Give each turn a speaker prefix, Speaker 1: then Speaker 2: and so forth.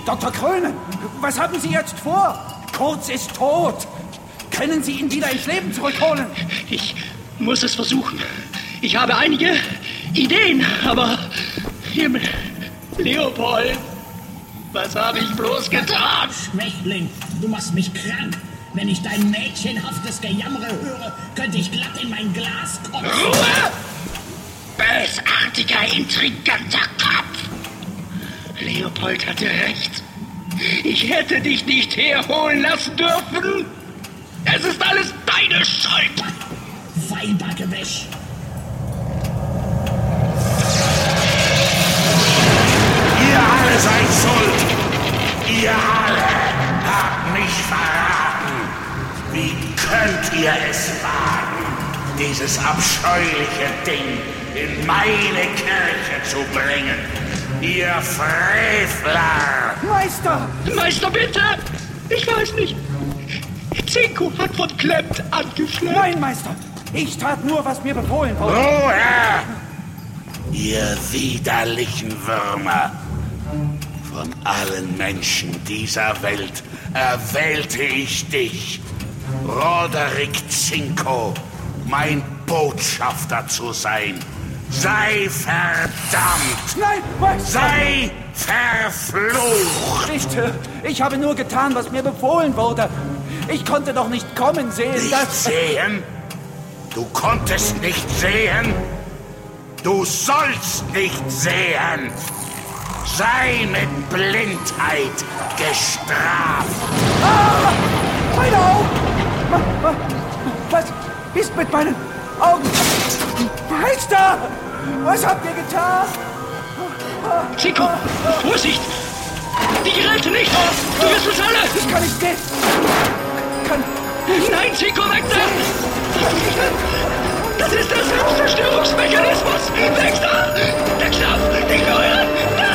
Speaker 1: Dr. Krönen, was haben Sie jetzt vor? Kurz ist tot. Können Sie ihn wieder ins Leben zurückholen?
Speaker 2: Ich muss es versuchen. Ich habe einige Ideen, aber... Himmel, Leopold, was habe ich bloß getan?
Speaker 3: Schwächling, du machst mich krank. Wenn ich dein mädchenhaftes Gejammere höre, könnte ich glatt in mein Glas kotzen.
Speaker 2: Ruhe! Bösartiger, intriganter Kopf! Leopold hatte recht. Ich hätte dich nicht herholen lassen dürfen. Es ist alles deine Schuld.
Speaker 3: Weibergewäsch.
Speaker 4: Ihr alle seid schuld. Ihr alle habt mich verraten. Wie könnt ihr es wagen, dieses abscheuliche Ding in meine Kirche zu bringen? Ihr Frevler!
Speaker 1: Meister!
Speaker 2: Meister, bitte! Ich weiß nicht. Zinko hat von Klemmt angeschleppt.
Speaker 1: Nein, Meister! Ich tat nur, was mir befohlen wurde.
Speaker 4: Ruhe! Ihr widerlichen Würmer! Von allen Menschen dieser Welt erwählte ich dich, Roderick Zinko, mein Botschafter zu sein. Sei verdammt!
Speaker 1: Nein, Meister!
Speaker 4: Sei verflucht!
Speaker 1: Ich habe nur getan, was mir befohlen wurde. Ich konnte doch nicht kommen sehen,
Speaker 4: Nicht sehen? Du konntest nicht sehen? Du sollst nicht sehen! Sei mit Blindheit gestraft!
Speaker 1: Ah, meine Augen! Was ist mit meinen Augen? Meister! Was habt ihr getan?
Speaker 2: Zinko, Vorsicht! Die Geräte nicht! Du wirst uns alle!
Speaker 1: Ich kann nicht gehen!
Speaker 2: Nein, Zinko, weg da! Das ist das Selbstzerstörungsfeuer!